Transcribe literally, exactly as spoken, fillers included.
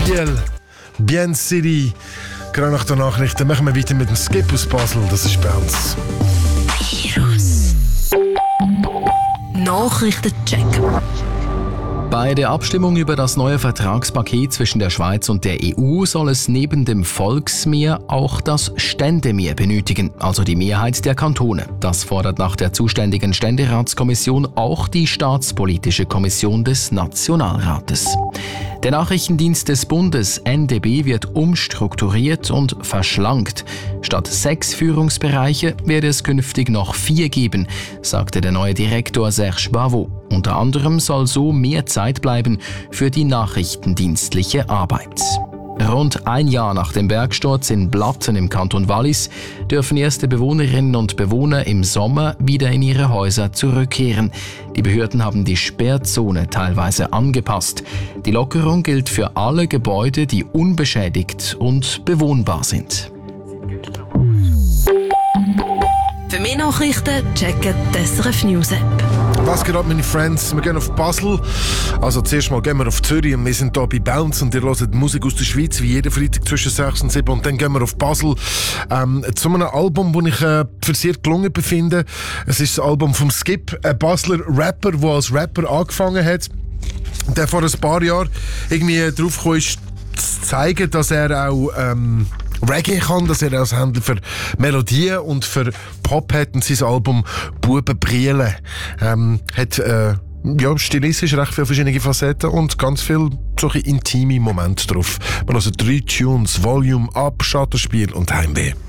Biel, Bien City. Gerade nach den Nachrichten machen wir weiter mit dem Skip aus Basel. Das ist bei uns. Virus. Nachrichtencheck. Bei der Abstimmung über das neue Vertragspaket zwischen der Schweiz und der E U soll es neben dem Volksmehr auch das Ständemehr benötigen, also die Mehrheit der Kantone. Das fordert nach der zuständigen Ständeratskommission auch die Staatspolitische Kommission des Nationalrates. Der Nachrichtendienst des Bundes N D B wird umstrukturiert und verschlankt. Statt sechs Führungsbereiche werde es künftig noch vier geben, sagte der neue Direktor Serge Bavot. Unter anderem soll so mehr Zeit bleiben für die nachrichtendienstliche Arbeit. Rund ein Jahr nach dem Bergsturz in Blatten im Kanton Wallis dürfen erste Bewohnerinnen und Bewohner im Sommer wieder in ihre Häuser zurückkehren. Die Behörden haben die Sperrzone teilweise angepasst. Die Lockerung gilt für alle Gebäude, die unbeschädigt und bewohnbar sind. Für mehr Nachrichten checken die S R F News App. Was geht ab, meine Friends? Wir gehen auf Basel. Also zuerst mal gehen wir auf Zürich und wir sind hier bei Bounce und ihr hört Musik aus der Schweiz, wie jeden Freitag zwischen sechs und sieben. Und dann gehen wir auf Basel ähm, zu einem Album, das ich äh, für sehr gelungen befinde. Es ist das Album vom Skip, ein Basler Rapper, der als Rapper angefangen hat. Der vor ein paar Jahren irgendwie drauf gekommen ist, zu zeigen, dass er auch ähm, Reggae kann, dass er als Händler für Melodien und für Pop hat, und sein Album Bubenbriele ähm, hat äh, ja, stilistisch recht viele verschiedene Facetten und ganz viele solche intime Momente drauf. Man also drei Tunes, Volume Up, Schattenspiel und Heimweh.